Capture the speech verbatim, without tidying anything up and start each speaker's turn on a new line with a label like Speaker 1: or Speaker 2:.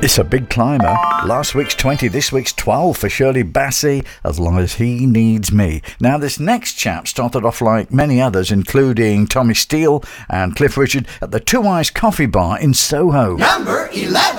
Speaker 1: It's a big climber. Last week's twenty, this week's twelve for Shirley Bassey, As Long As He Needs Me. Now, this next chap started off like many others, including Tommy Steele and Cliff Richard, at the Two Eyes Coffee Bar in Soho.
Speaker 2: Number eleven.